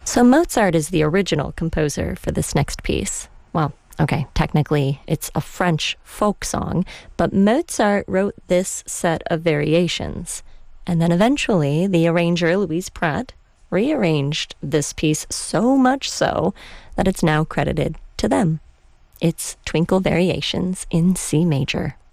So Mozart is the original composer for this next piece. Well, okay, technically it's a French folk song, but Mozart wrote this set of variations. And then eventually the arranger Louise Pratt rearranged this piece so much so that it's now credited to them. It's Twinkle Variations in C major.